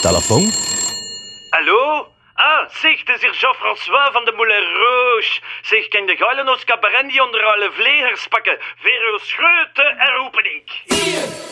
Telefoon? Hallo? Ah, zeg, het is hier Jean-François van de Moulin Rouge. Zeg, ken de geilen ons cabaret die onder alle vlegers pakken? Voor uw scheuten en roepen ik.